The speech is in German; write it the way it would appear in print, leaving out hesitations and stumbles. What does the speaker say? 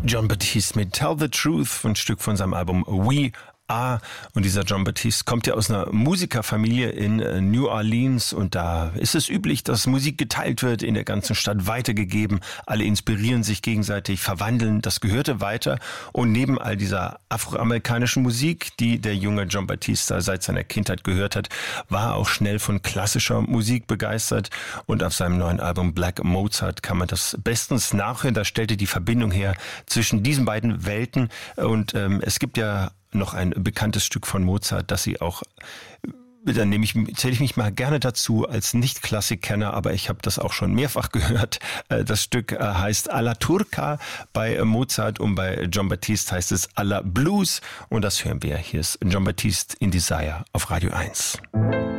Jon Batiste mit Tell the Truth, ein Stück von seinem Album We Are. Und dieser Jon Batiste kommt ja aus einer Musikerfamilie in New Orleans und da ist es üblich, dass Musik geteilt wird, in der ganzen Stadt weitergegeben. Alle inspirieren sich gegenseitig, verwandeln das Gehörte weiter. Und neben all dieser afroamerikanischen Musik, die der junge Jon Batiste seit seiner Kindheit gehört hat, war er auch schnell von klassischer Musik begeistert. Und auf seinem neuen Album Black Mozart kann man das bestens nachhören. Da stellte die Verbindung her zwischen diesen beiden Welten. Und es gibt ja noch ein bekanntes Stück von Mozart, das Sie auch, dann zähle ich mich mal gerne dazu als Nicht-Klassikkenner, aber ich habe das auch schon mehrfach gehört. Das Stück heißt Alla Turca bei Mozart und bei Jon Batiste heißt es Alla Blues und das hören wir. Hier ist Jon Batiste in Desire auf Radio 1.